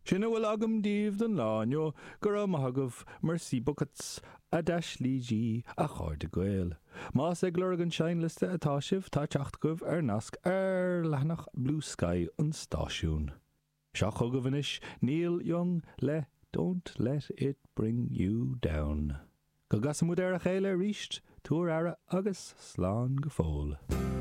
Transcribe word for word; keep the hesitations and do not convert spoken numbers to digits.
Sinna bhfuil agam díomh don láineo gur am thugah Mercy Buckets a deis lídí a cháir de gael. Más ag glór an seinliste atá sibh tá teacht goibh ar nasc ar leathnach Blue Sky an stáisiún. Seo chugah inis Neil Young le Don't Let It Bring You Down. Go gasamúd ar a chéile ríist, túair ara agus slán go fóil.